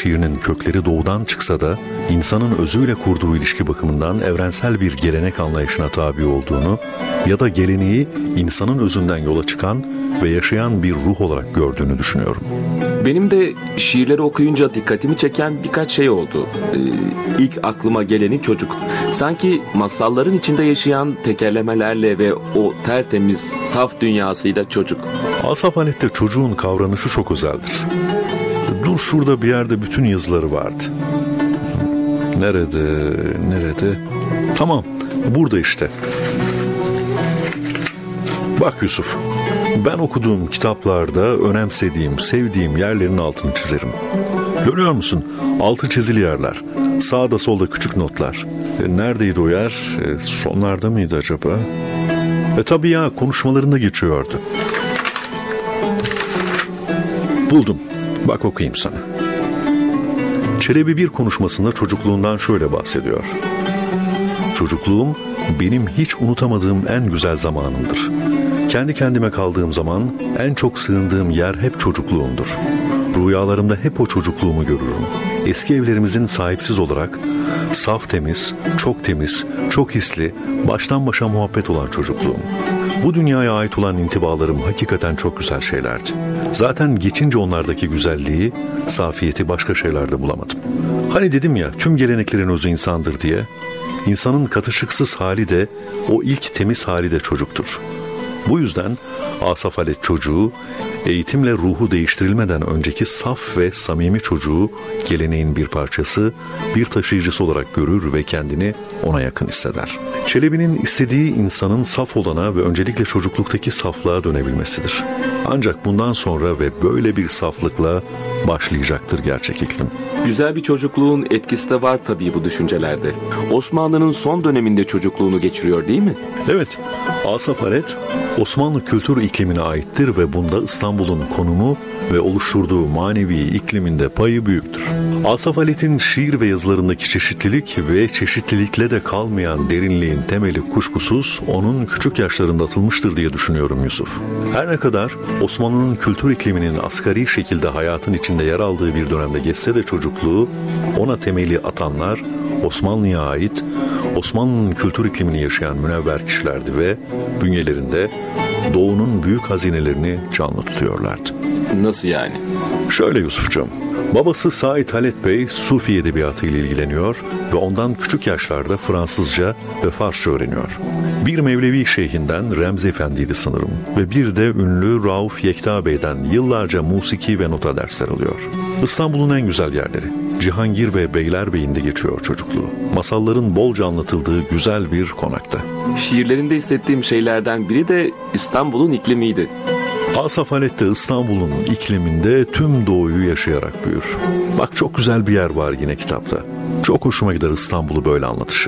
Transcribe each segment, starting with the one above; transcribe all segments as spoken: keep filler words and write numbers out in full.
şiirinin kökleri doğudan çıksa da insanın özüyle kurduğu ilişki bakımından evrensel bir gelenek anlayışına tabi olduğunu ya da geleneği insanın özünden yola çıkan ve yaşayan bir ruh olarak gördüğünü düşünüyorum. Benim de şiirleri okuyunca dikkatimi çeken birkaç şey oldu. Ee, ilk aklıma geleni çocuk. Sanki masalların içinde yaşayan tekerlemelerle ve o tertemiz, saf dünyasıyla çocuk. Asaf Halet'te çocuğun kavranışı çok özeldir. Dur şurada bir yerde bütün yazıları vardı. Nerede, nerede? Tamam, burada işte. Bak Yusuf, ben okuduğum kitaplarda önemsediğim, sevdiğim yerlerin altını çizerim. Görüyor musun? Altı çizili yerler. Sağda solda küçük notlar. E, neredeydi o yer? E, sonlarda mıydı acaba? E tabii ya, konuşmalarında geçiyordu. Buldum. Bak okuyayım sana. Çelebi bir konuşmasında çocukluğundan şöyle bahsediyor. Çocukluğum benim hiç unutamadığım en güzel zamanımdır. Kendi kendime kaldığım zaman en çok sığındığım yer hep çocukluğumdur. Rüyalarımda hep o çocukluğumu görürüm. Eski evlerimizin sahipsiz olarak saf temiz, çok temiz, çok hisli, baştan başa muhabbet olan çocukluğum. Bu dünyaya ait olan intibalarım hakikaten çok güzel şeylerdi. Zaten geçince onlardaki güzelliği, safiyeti başka şeylerde bulamadım. Hani dedim ya, tüm geleneklerin özü insandır diye. İnsanın katışıksız hali de, o ilk temiz hali de çocuktur. Bu yüzden Asaf Halet çocuğu, eğitimle ruhu değiştirilmeden önceki saf ve samimi çocuğu geleneğin bir parçası, bir taşıyıcısı olarak görür ve kendini ona yakın hisseder. Çelebi'nin istediği insanın saf olana ve öncelikle çocukluktaki saflığa dönebilmesidir. Ancak bundan sonra ve böyle bir saflıkla başlayacaktır gerçek iklim. Güzel bir çocukluğun etkisi de var tabii bu düşüncelerde. Osmanlı'nın son döneminde çocukluğunu geçiriyor değil mi? Evet, Asaf Halet Osmanlı kültür iklimine aittir ve bunda İstanbul'un konumu ve oluşturduğu manevi ikliminde payı büyüktür. Asaf Halet'in şiir ve yazılarındaki çeşitlilik ve çeşitlilikle de kalmayan derinliğin temeli kuşkusuz onun küçük yaşlarında atılmıştır diye düşünüyorum Yusuf. Her ne kadar Osmanlı'nın kültür ikliminin asgari şekilde hayatın içinde yer aldığı bir dönemde geçse de çocukluğu, ona temeli atanlar Osmanlı'ya ait, Osmanlı'nın kültür iklimini yaşayan münevver kişilerdi ve bünyelerinde Doğu'nun büyük hazinelerini canlı tutuyorlardı. Nasıl yani? Şöyle Yusufcuğum, babası Said Halet Bey Sufi edebiyatı ile ilgileniyor ve ondan küçük yaşlarda Fransızca ve Farsça öğreniyor. Bir Mevlevi şeyhinden Remzi Efendi'ydi sanırım ve bir de ünlü Rauf Yekta Bey'den yıllarca musiki ve nota dersler alıyor. İstanbul'un en güzel yerleri, Cihangir ve Beylerbeyi'nde geçiyor çocukluğu. Masalların bolca anlatıldığı güzel bir konakta. Şiirlerinde hissettiğim şeylerden biri de İstanbul'un iklimiydi. Asaf Halet de İstanbul'un ikliminde tüm doğuyu yaşayarak büyür. Bak çok güzel bir yer var yine kitapta. Çok hoşuma gider İstanbul'u böyle anlatışı.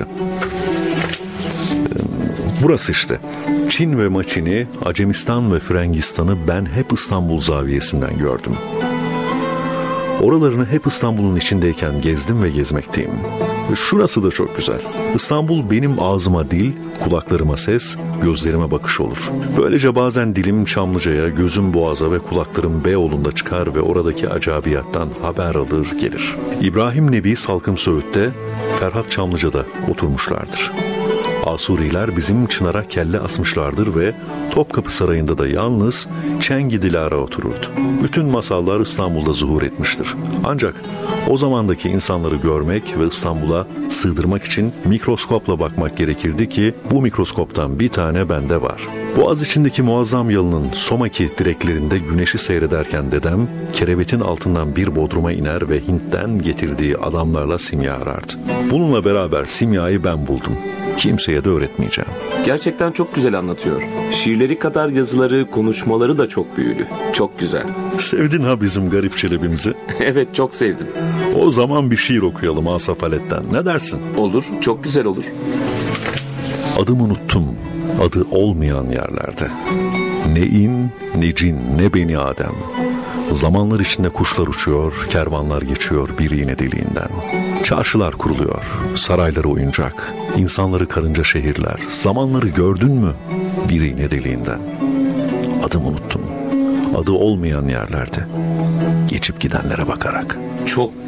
Burası işte. Çin ve Maçin'i, Acemistan ve Frengistan'ı ben hep İstanbul zaviyesinden gördüm. Oralarını hep İstanbul'un içindeyken gezdim ve gezmekteyim. Ve şurası da çok güzel. İstanbul benim ağzıma dil, kulaklarıma ses, gözlerime bakış olur. Böylece bazen dilim Çamlıca'ya, gözüm Boğaz'a ve kulaklarım Beyoğlu'nda çıkar ve oradaki acabiyattan haber alır gelir. İbrahim Nebi Salkım Söğüt'te, Ferhat Çamlıca'da oturmuşlardır. Asuriler bizim Çınar'a kelle asmışlardır ve Topkapı Sarayı'nda da yalnız Çengi Dilara otururdu. Bütün masallar İstanbul'da zuhur etmiştir. Ancak o zamandaki insanları görmek ve İstanbul'a sığdırmak için mikroskopla bakmak gerekirdi ki bu mikroskoptan bir tane bende var. Boğaz içindeki muazzam yalının Somaki direklerinde güneşi seyrederken dedem kerevetin altından bir bodruma iner ve Hint'ten getirdiği adamlarla simya arardı. Bununla beraber simyayı ben buldum. Kimseye de öğretmeyeceğim. Gerçekten çok güzel anlatıyor. Şiirleri kadar yazıları, konuşmaları da çok büyülü. Çok güzel. Sevdin ha bizim garip Çelebi'mizi? Evet, çok sevdim. O zaman bir şiir okuyalım Asaf Halet'ten. Ne dersin? Olur, çok güzel olur. Adımı unuttum, adı olmayan yerlerde. Ne in, ne cin, ne beni Adem. Zamanlar içinde kuşlar uçuyor, kervanlar geçiyor bir iğne deliğinden. Çarşılar kuruluyor, sarayları oyuncak, insanları karınca şehirler. Zamanları gördün mü bir iğne deliğinden? Adımı unuttum, adı olmayan yerlerde. Geçip gidenlere bakarak. Çok